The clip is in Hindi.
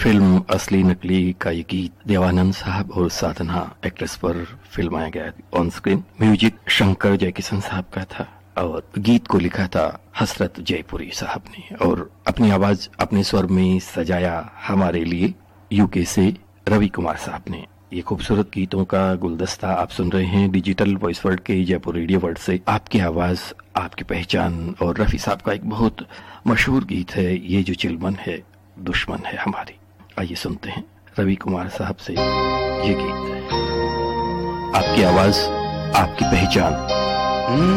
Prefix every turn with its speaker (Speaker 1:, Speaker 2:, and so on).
Speaker 1: फिल्म असली नकली का ये गीत देवानंद साहब और साधना एक्ट्रेस पर फिल्माया गया on screen. Music Shankar Jaikishan साहब का था और गीत को लिखा था हसरत जयपुरी साहब ने और अपनी आवाज अपने स्वर में सजाया हमारे लिए यूके से रवि कुमार साहब ने। ये खूबसूरत गीतों का गुलदस्ता आप सुन रहे हैं डिजिटल वॉइस वर्ल्ड के जयपुर रेडियो वर्ल्ड से। आपकी आवाज आपकी पहचान और रफी साहब का एक बहुत मशहूर गीत है ये जो चिलमन है दुश्मन है हमारी। आइए सुनते हैं रवि कुमार साहब से ये गीत। आपकी आवाज आपकी पहचान।